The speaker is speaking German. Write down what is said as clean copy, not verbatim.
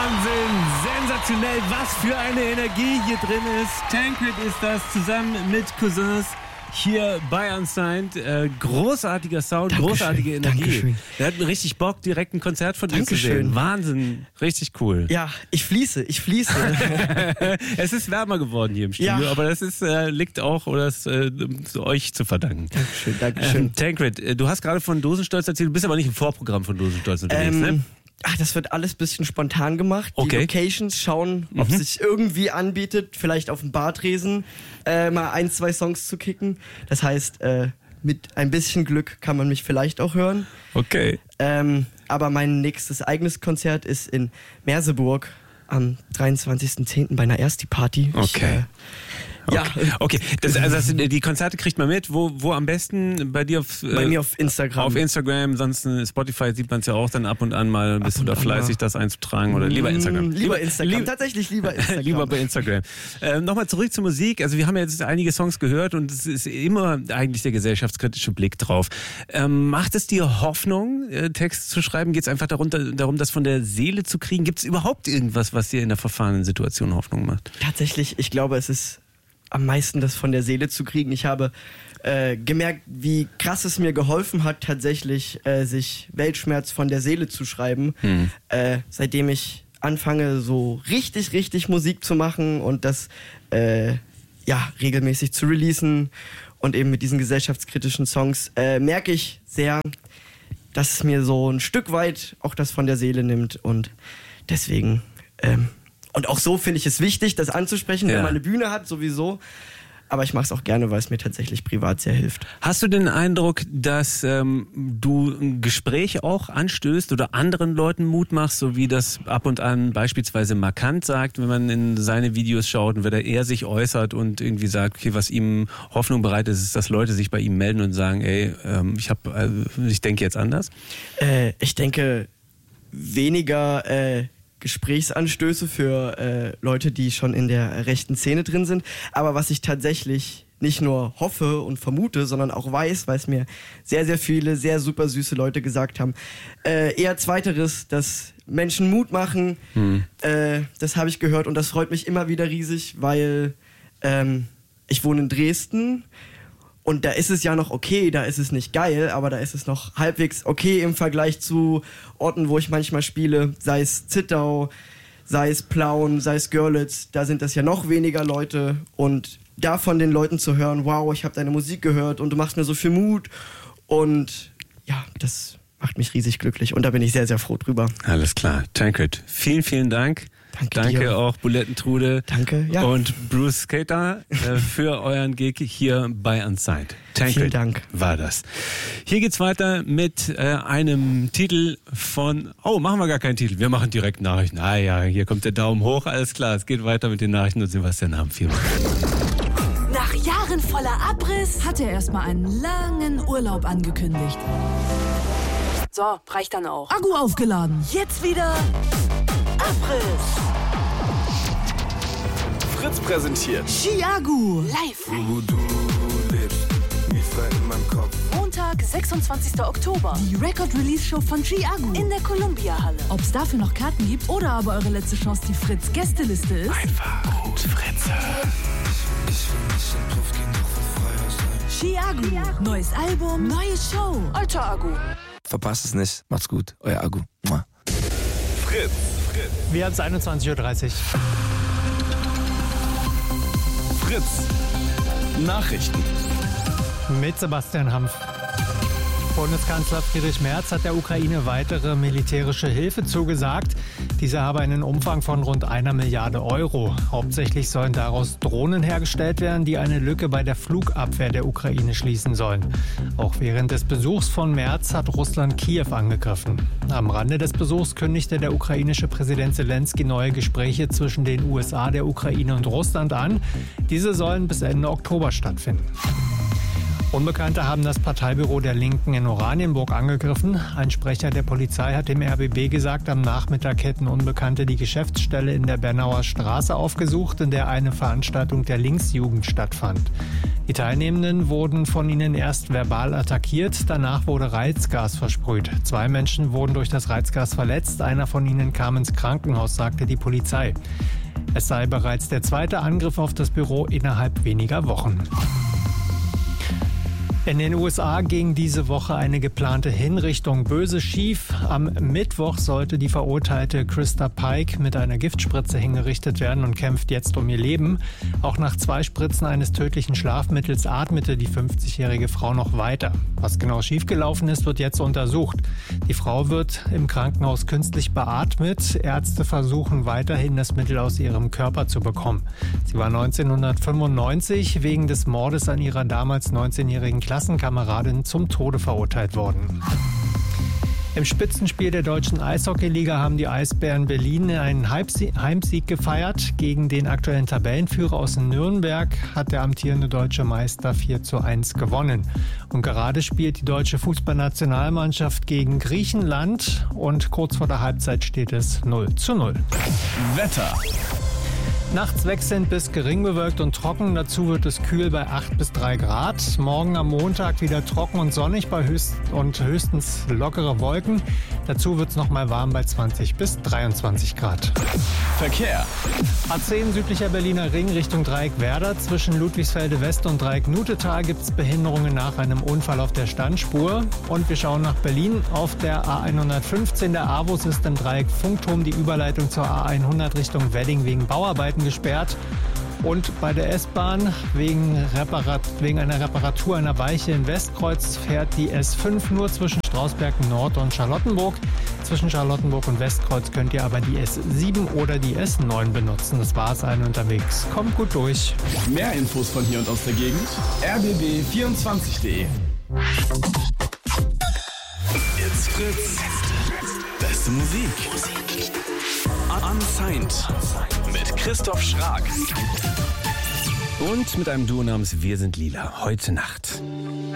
Wahnsinn, sensationell, was für eine Energie hier drin ist. Tancred ist das zusammen mit Cousins hier bei Unsigned. Großartiger Sound, Dankeschön, großartige Energie. Dankeschön. Wir hatten richtig Bock, direkt ein Konzert von dir zu Dankeschön. sehen. Wahnsinn, richtig cool. Ja, ich fließe. Es ist wärmer geworden hier im Studio, Ja. aber das ist, liegt auch oder ist euch zu verdanken. Dankeschön. Tancred, du hast gerade von Dosenstolz erzählt, du bist aber nicht im Vorprogramm von Dosenstolz unterwegs, ne? Das wird alles ein bisschen spontan gemacht. Okay. Die Locations schauen, ob es sich irgendwie anbietet, vielleicht auf dem Bartresen mal 1, 2 Songs zu kicken. Das heißt, mit ein bisschen Glück kann man mich vielleicht auch hören. Okay. Aber mein nächstes eigenes Konzert ist in Merseburg am 23.10. bei einer Ersti-Party. Okay. Ja. Okay, die Konzerte kriegt man mit. Wo am besten? Bei dir Bei mir auf Instagram. Auf Instagram, sonst Spotify sieht man es ja auch dann ab und an mal. Bist du da fleißig, das einzutragen oder lieber Instagram? Lieber Instagram, tatsächlich lieber Instagram. Lieber bei Instagram. Nochmal zurück zur Musik. Also wir haben ja jetzt einige Songs gehört und es ist immer eigentlich der gesellschaftskritische Blick drauf. Macht es dir Hoffnung, Text zu schreiben? Geht es einfach darum, das von der Seele zu kriegen? Gibt es überhaupt irgendwas, was dir in der verfahrenen Situation Hoffnung macht? Tatsächlich, ich glaube, es ist am meisten das von der Seele zu kriegen. Ich habe gemerkt, wie krass es mir geholfen hat, tatsächlich sich Weltschmerz von der Seele zu schreiben. Seitdem ich anfange, so richtig Musik zu machen und das regelmäßig zu releasen und eben mit diesen gesellschaftskritischen Songs, merke ich sehr, dass es mir so ein Stück weit auch das von der Seele nimmt und deswegen und auch so finde ich es wichtig, das anzusprechen, wenn man eine Bühne hat, sowieso. Aber ich mache es auch gerne, weil es mir tatsächlich privat sehr hilft. Hast du den Eindruck, dass du ein Gespräch auch anstößt oder anderen Leuten Mut machst, so wie das ab und an beispielsweise Markant sagt, wenn man in seine Videos schaut und wenn er sich äußert und irgendwie sagt, okay, was ihm Hoffnung bereitet, ist, dass Leute sich bei ihm melden und sagen, ey, ich denke jetzt anders? Ich denke weniger Gesprächsanstöße für Leute, die schon in der rechten Szene drin sind. Aber was ich tatsächlich nicht nur hoffe und vermute, sondern auch weiß, weil es mir sehr viele, sehr super süße Leute gesagt haben, eher zweiteres, dass Menschen Mut machen, das habe ich gehört und das freut mich immer wieder riesig, weil ich wohne in Dresden. Und da ist es ja noch okay, da ist es nicht geil, aber da ist es noch halbwegs okay im Vergleich zu Orten, wo ich manchmal spiele, sei es Zittau, sei es Plauen, sei es Görlitz, da sind das ja noch weniger Leute und da von den Leuten zu hören, wow, ich habe deine Musik gehört und du machst mir so viel Mut und ja, das macht mich riesig glücklich und da bin ich sehr froh drüber. Alles klar, Tancred, vielen Dank. Danke dir. auch Bulettentrude. Danke, ja. Und Bruce Skater für euren Gig hier bei Unsigned. Tancred Vielen Dank. War das. Hier geht's weiter mit einem Titel von... Oh, machen wir gar keinen Titel. Wir machen direkt Nachrichten. Ah ja, hier kommt der Daumen hoch. Alles klar, es geht weiter mit den Nachrichten und Sebastian haben viel. Nach Jahren voller Abriss hat er erstmal einen langen Urlaub angekündigt. So, reicht dann auch. Akku aufgeladen. Jetzt wieder Abriss. Fritz präsentiert Chiago Live. Wo du lebst, wie frei in meinem Kopf. Montag, 26. Oktober. die Record-Release-Show von Chiago. In der Columbia-Halle. Ob es dafür noch Karten gibt oder aber eure letzte Chance die Fritz-Gästeliste ist. Einfach gut, Fritze. Chiago. Neues Album, neue Show. Alter Agu. Verpasst es nicht. Macht's gut. Euer Agu. Fritz. Wir haben es 21.30 Uhr. Fritz. Nachrichten. Mit Sebastian Hanf. Bundeskanzler Friedrich Merz hat der Ukraine weitere militärische Hilfe zugesagt. Diese habe einen Umfang von rund 1 Milliarde Euro. Hauptsächlich sollen daraus Drohnen hergestellt werden, die eine Lücke bei der Flugabwehr der Ukraine schließen sollen. Auch während des Besuchs von Merz hat Russland Kiew angegriffen. Am Rande des Besuchs kündigte der ukrainische Präsident Zelensky neue Gespräche zwischen den USA, der Ukraine und Russland an. Diese sollen bis Ende Oktober stattfinden. Unbekannte haben das Parteibüro der Linken in Oranienburg angegriffen. Ein Sprecher der Polizei hat dem RBB gesagt, am Nachmittag hätten Unbekannte die Geschäftsstelle in der Bernauer Straße aufgesucht, in der eine Veranstaltung der Linksjugend stattfand. Die Teilnehmenden wurden von ihnen erst verbal attackiert, danach wurde Reizgas versprüht. 2 Menschen wurden durch das Reizgas verletzt, einer von ihnen kam ins Krankenhaus, sagte die Polizei. Es sei bereits der 2. Angriff auf das Büro innerhalb weniger Wochen. In den USA ging diese Woche eine geplante Hinrichtung böse schief. Am Mittwoch sollte die verurteilte Krista Pike mit einer Giftspritze hingerichtet werden und kämpft jetzt um ihr Leben. Auch nach 2 Spritzen eines tödlichen Schlafmittels atmete die 50-jährige Frau noch weiter. Was genau schiefgelaufen ist, wird jetzt untersucht. Die Frau wird im Krankenhaus künstlich beatmet. Ärzte versuchen weiterhin, das Mittel aus ihrem Körper zu bekommen. Sie war 1995 wegen des Mordes an ihrer damals 19-jährigen Klassenkameradin zum Tode verurteilt worden. Im Spitzenspiel der deutschen Eishockeyliga haben die Eisbären Berlin einen Heimsieg gefeiert. Gegen den aktuellen Tabellenführer aus Nürnberg hat der amtierende deutsche Meister 4:1 gewonnen. Und gerade spielt die deutsche Fußballnationalmannschaft gegen Griechenland und kurz vor der Halbzeit steht es 0:0. Wetter. Nachts wechselnd bis gering bewölkt und trocken. Dazu wird es kühl bei 8 bis 3 Grad. Morgen am Montag wieder trocken und sonnig bei höchstens lockere Wolken. Dazu wird es nochmal warm bei 20 bis 23 Grad. Verkehr. A10 südlicher Berliner Ring Richtung Dreieck Werder. Zwischen Ludwigsfelde West und Dreieck Nutetal gibt es Behinderungen nach einem Unfall auf der Standspur. Und wir schauen nach Berlin. Auf der A115 der AWUS ist im Dreieck Funkturm die Überleitung zur A100 Richtung Wedding wegen Bauarbeiten gesperrt. Und bei der S-Bahn wegen einer Reparatur einer Weiche in Westkreuz fährt die S5 nur zwischen Strausberg Nord und Charlottenburg. Zwischen Charlottenburg und Westkreuz könnt ihr aber die S7 oder die S9 benutzen. Das war's, allen unterwegs. Kommt gut durch. Mehr Infos von hier und aus der Gegend. rbb24.de. It's Fritz. Beste Musik. Unsigned. Mit Christoph Schrag. Und mit einem Duo namens Wir sind Lila. Heute Nacht.